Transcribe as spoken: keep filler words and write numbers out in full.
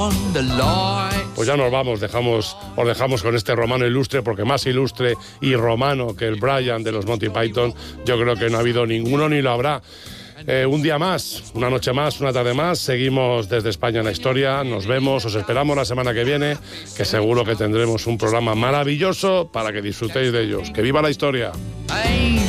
Pues ya nos vamos, dejamos, os dejamos con este romano ilustre, porque más ilustre y romano que el Brian de los Monty Python, yo creo que no ha habido ninguno ni lo habrá. Eh, un día más, una noche más, una tarde más, seguimos desde España en la historia, nos vemos, os esperamos la semana que viene, que seguro que tendremos un programa maravilloso para que disfrutéis de ellos. ¡Que viva la historia!